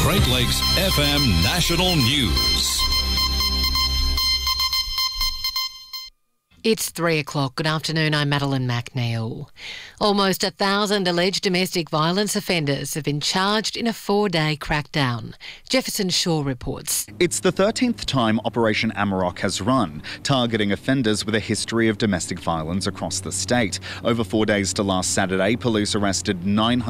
Great Lakes FM National News. It's 3 o'clock. Good afternoon, I'm Madeline McNeil. Almost 1,000 alleged domestic violence offenders have been charged in a 4-day crackdown. Jefferson Shaw reports. It's the 13th time Operation Amarok has run, targeting offenders with a history of domestic violence across the state. Over 4 days to last Saturday, police arrested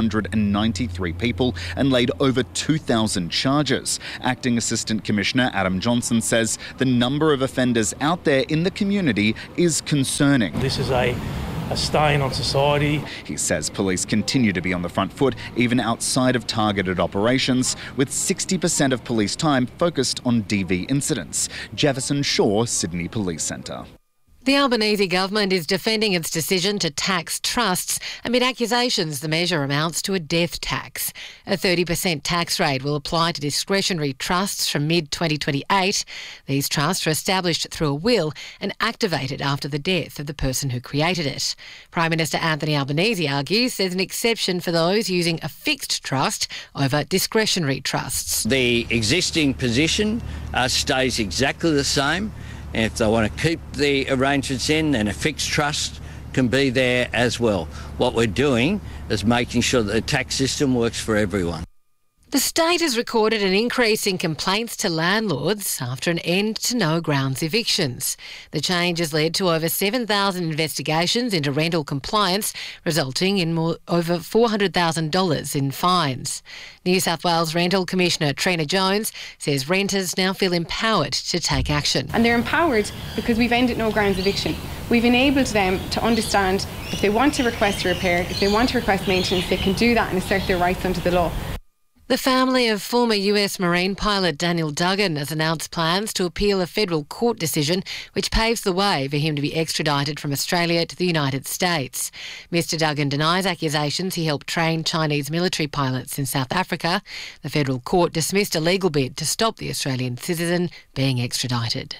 993 people and laid over 2,000 charges. Acting Assistant Commissioner Adam Johnson says the number of offenders out there in the community is concerning. This is a stain on society. He says police continue to be on the front foot even outside of targeted operations, with 60% of police time focused on DV incidents. Jefferson Shaw, Sydney Police Centre. The Albanese government is defending its decision to tax trusts amid accusations the measure amounts to a death tax. A 30% tax rate will apply to discretionary trusts from mid-2028. These trusts are established through a will and activated after the death of the person who created it. Prime Minister Anthony Albanese argues there's an exception for those using a fixed trust over discretionary trusts. The existing position stays exactly the same. And if they want to keep the arrangements in, then a fixed trust can be there as well. What we're doing is making sure that the tax system works for everyone. The state has recorded an increase in complaints to landlords after an end to no grounds evictions. The change has led to over 7,000 investigations into rental compliance, resulting in over $400,000 in fines. New South Wales Rental Commissioner Trina Jones says renters now feel empowered to take action. And they're empowered because we've ended no grounds eviction. We've enabled them to understand if they want to request a repair, if they want to request maintenance, they can do that and assert their rights under the law. The family of former US Marine pilot Daniel Duggan has announced plans to appeal a federal court decision which paves the way for him to be extradited from Australia to the United States. Mr Duggan denies accusations he helped train Chinese military pilots in South Africa. The federal court dismissed a legal bid to stop the Australian citizen being extradited.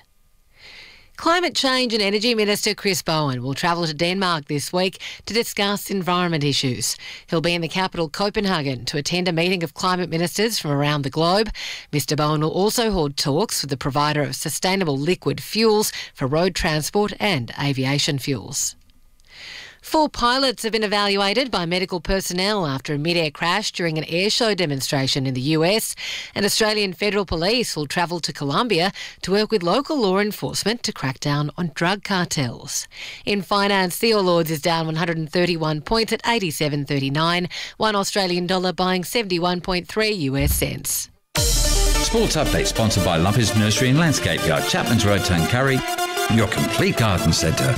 Climate Change and Energy Minister Chris Bowen will travel to Denmark this week to discuss environment issues. He'll be in the capital Copenhagen to attend a meeting of climate ministers from around the globe. Mr Bowen will also hold talks with the provider of sustainable liquid fuels for road transport and aviation fuels. 4 pilots have been evaluated by medical personnel after a mid-air crash during an airshow demonstration in the US, and Australian Federal Police will travel to Colombia to work with local law enforcement to crack down on drug cartels. In finance, the All Ords is down 131 points at 87.39, $1 Australian dollar buying 71.3 US cents. Sports update sponsored by Lumpers Nursery and Landscape Yard, Chapman's Road, Tuncurry, your complete garden centre.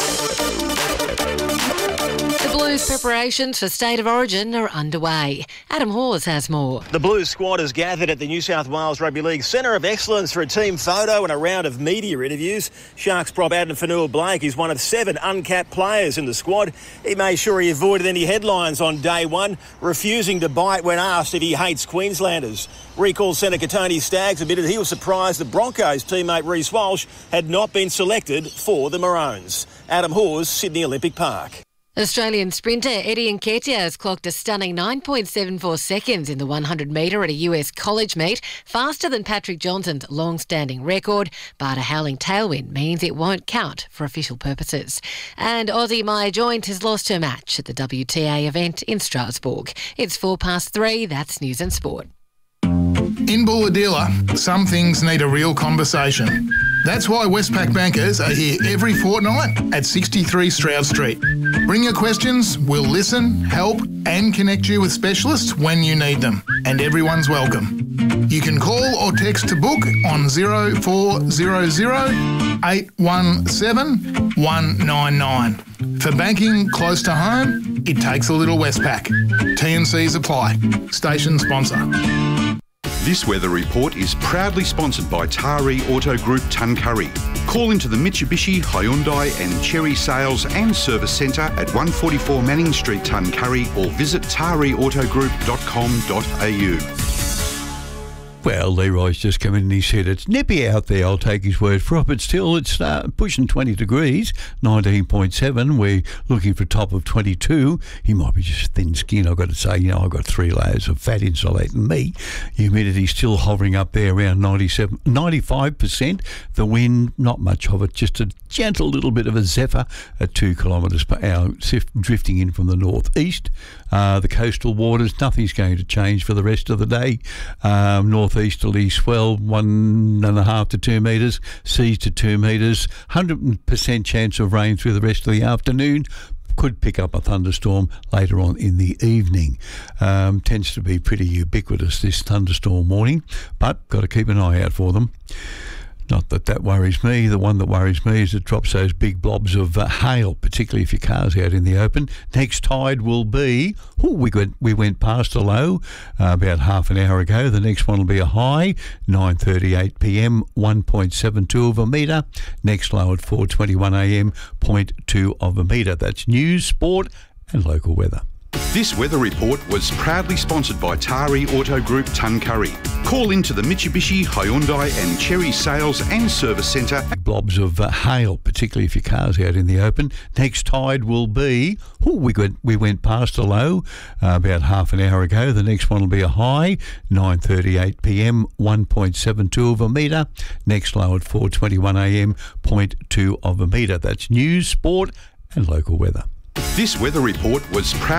Blues preparations for State of Origin are underway. Adam Hawes has more. The Blues squad has gathered at the New South Wales Rugby League Centre of Excellence for a team photo and a round of media interviews. Sharks prop Adam Fanua-Blake is one of 7 uncapped players in the squad. He made sure he avoided any headlines on day one, refusing to bite when asked if he hates Queenslanders. Recall Senator Tony Staggs admitted he was surprised that Broncos teammate Reece Walsh had not been selected for the Maroons. Adam Hawes, Sydney Olympic Park. Australian sprinter Eddie Nketiah has clocked a stunning 9.74 seconds in the 100 metre at a US college meet, faster than Patrick Johnson's long-standing record, but a howling tailwind means it won't count for official purposes. And Aussie Maya Joint has lost her match at the WTA event in Strasbourg. It's 3:04, that's News and Sport. In Bulahdelah, some things need a real conversation. That's why Westpac bankers are here every fortnight at 63 Stroud Street. Bring your questions, we'll listen, help and connect you with specialists when you need them. And everyone's welcome. You can call or text to book on 0400 817 199. For banking close to home, it takes a little Westpac. T&Cs apply. Station sponsor. This weather report is proudly sponsored by Taree Auto Group Tuncurry. Call into the Mitsubishi, Hyundai and Chery Sales and Service Centre at 144 Manning Street, Tuncurry, or visit tareautogroup.com.au. Well, Leroy's just come in and he said it's nippy out there. I'll take his word for it, but still it's pushing 20 degrees, 19.7. We're looking for a top of 22. He might be just thin skin. I've got to say, I've got 3 layers of fat insulating me. Humidity's still hovering up there around 95%. The wind, not much of it, just a gentle little bit of a zephyr at 2 kilometres per hour, drifting in from the northeast. The coastal waters, nothing's going to change for the rest of the day. Northeasterly swell 1.5 to 2 metres, seas to 2 metres, 100% chance of rain through the rest of the afternoon. Could pick up a thunderstorm later on in the evening. Tends to be pretty ubiquitous this thunderstorm warning, but got to keep an eye out for them. Not that worries me. The one that worries me is it drops those big blobs of hail, particularly if your car's out in the open. Next tide will be, we went past a low about half an hour ago. The next one will be a high, 9:38 p.m, 1.72 of a metre. Next low at 4:21 a.m, 0.2 of a metre. That's news, sport and local weather. This weather report was proudly sponsored by Tari Auto Group Tuncurry. Call into the Mitsubishi, Hyundai and Cherry Sales and Service Centre. Blobs of hail, particularly if your car's out in the open. Next tide will be, we went past a low about half an hour ago. The next one will be a high, 9:38 p.m, 1.72 of a metre. Next low at 4:21 a.m, 0.2 of a metre. That's news, sport and local weather. This weather report was proudly